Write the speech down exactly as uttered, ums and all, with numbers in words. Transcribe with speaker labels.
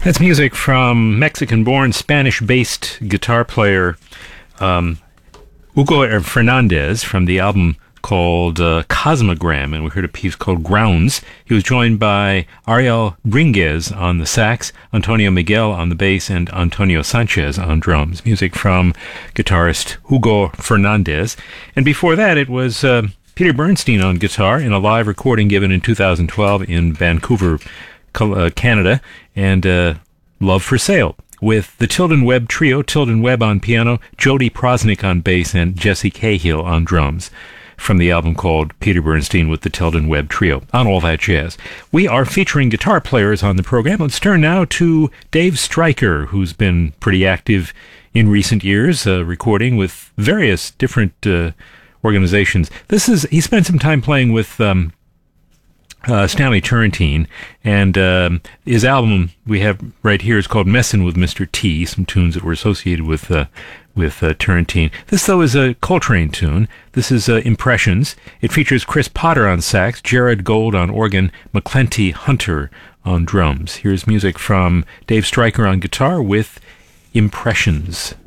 Speaker 1: That's music from Mexican-born, Spanish-based guitar player um, Hugo Fernandez from the album called uh, Cosmogram, and we heard a piece called Grounds. He was joined by Ariel Bringuez on the sax, Antonio Miguel on the bass, and Antonio Sanchez on drums. Music from guitarist Hugo Fernandez. And before that, it was uh, Peter Bernstein on guitar in a live recording given in two thousand twelve in Vancouver, Canada, and uh, Love for Sale, with the Tilden Webb Trio, Tilden Webb on piano, Jody Prosnick on bass, and Jesse Cahill on drums, from the album called Peter Bernstein with the Tilden Webb Trio, on All That Jazz. We are featuring guitar players on the program. Let's turn now to Dave Stryker, who's been pretty active in recent years, uh, recording with various different uh, organizations. This is, he spent some time playing with um, Uh, Stanley Turrentine, and um, his album we have right here is called Messin' with Mister T, some tunes that were associated with uh, with uh, Turrentine. This, though, is a Coltrane tune. This is uh, Impressions. It features Chris Potter on sax, Jared Gold on organ, McClenty Hunter on drums. Here's music from Dave Stryker on guitar with Impressions.